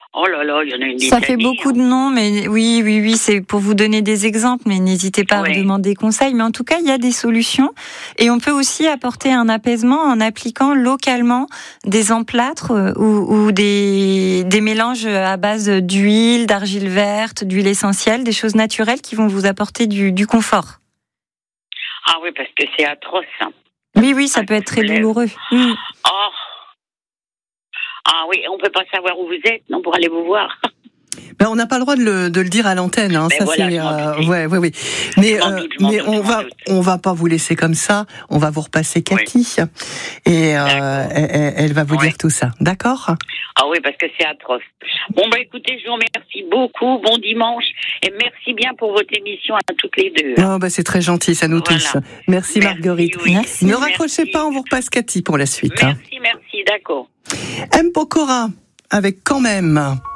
Oh là là, il y en a une Ça fait beaucoup de noms, mais oui, c'est pour vous donner des exemples, mais n'hésitez pas à demander conseil. Mais en tout cas, il y a des solutions. Et on peut aussi apporter un apaisement en appliquant localement des emplâtres ou des mélanges à base d'huile, d'argile verte, d'huile essentielle, des choses naturelles qui vont vous apporter du confort. Ah oui, parce que c'est atroce. Hein. Oui, ça peut être très douloureux. Oh. Ah oui, on peut pas savoir où vous êtes, non, pour aller vous voir. Ben, on n'a pas le droit de le dire à l'antenne, hein. Ça voilà, c'est oui. Mais on va pas vous laisser comme ça. On va vous repasser Cathy et elle va vous dire tout ça, d'accord? Ah oui, parce que c'est atroce. Bon écoutez, je vous remercie beaucoup. Bon dimanche et merci bien pour votre émission à toutes les deux. Oh c'est très gentil, ça nous touche. Merci Marguerite. Oui. Merci. Ne raccrochez pas, on vous repasse Cathy pour la suite. Merci, d'accord. M. Pokora avec Quand même.